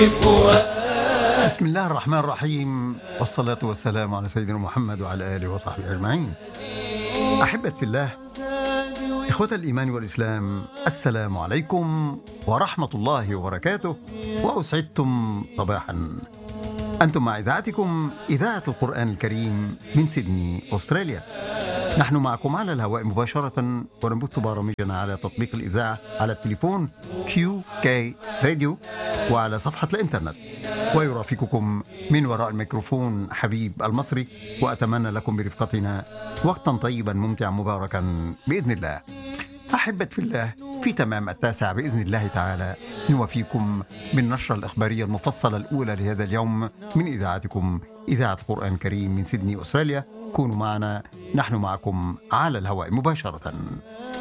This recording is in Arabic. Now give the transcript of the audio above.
بسم الله الرحمن الرحيم، والصلاة والسلام على سيدنا محمد وعلى آله وصحبه أجمعين. أحبة في الله، إخوة الإيمان والإسلام، السلام عليكم ورحمة الله وبركاته، وأسعدتم صباحا. أنتم مع إذاعتكم إذاعة القرآن الكريم من سيدني أستراليا. نحن معكم على الهواء مباشرة، ونبث برامجنا على تطبيق الإذاعة على التليفون QK راديو وعلى صفحة الإنترنت. ويرافقكم من وراء الميكروفون حبيب المصري، وأتمنى لكم برفقتنا وقتا طيبا ممتعا مباركا بإذن الله. أحبة في الله، في تمام 9 بإذن الله تعالى نوافيكم بالنشرة الإخبارية المفصلة الأولى لهذا اليوم من إذاعتكم إذاعة القرآن الكريم من سيدني أستراليا. كونوا معنا، نحن معكم على الهواء مباشرة.